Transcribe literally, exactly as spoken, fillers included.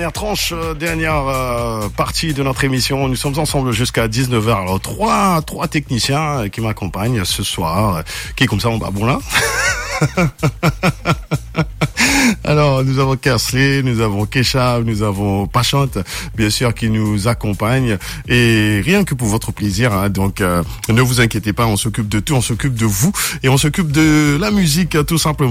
Dernière tranche, euh, dernière euh, partie de notre émission. Nous sommes ensemble jusqu'à dix-neuf heures. Alors trois, trois techniciens euh, qui m'accompagnent ce soir. Euh, qui est comme ça en bas, bon là. Alors, nous avons Kersley, nous avons Kesha, nous avons Pachante, bien sûr, qui nous accompagnent. Et rien que pour votre plaisir, hein, donc euh, ne vous inquiétez pas, on s'occupe de tout, on s'occupe de vous et on s'occupe de la musique, tout simplement.